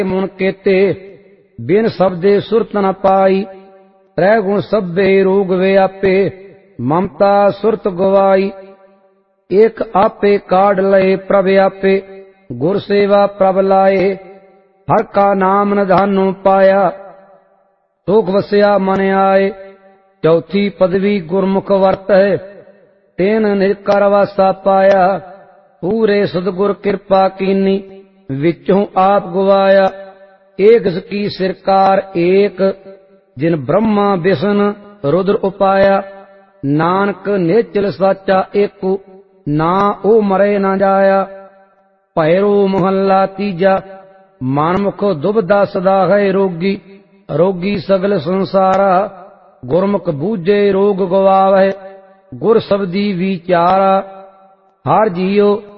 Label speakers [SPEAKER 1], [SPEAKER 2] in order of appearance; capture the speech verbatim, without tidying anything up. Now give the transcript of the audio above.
[SPEAKER 1] मुन केते बिन शब्दे सुरत न पाई। त्रै गुण सभे रोग वे आपे ममता सुरत गवाई। एक आपे काढ़ लए प्रभ आपे गुर सेवा प्रभ लाए। हर का नाम निधानो पाया सुख वसया मन आए। चौथी पदवी गुरमुख वर्त है तेन निकर वासा पाया। पूरे सदगुर कृपा कीनी विचों आप गवाया। एक की सिरकार एक जिन ब्रह्मा विष्णु रुद्र उपाया। नानक निश्चल साचा एकु ना ओ मरे ना जाया। भैरो मोहल्ला तीजा मानमुख दुबदा सदा है रोगी। रोगी सगल संसारा गुरमुख बूझे रोग गवावे। गुर शब्दी विचारा हर जियो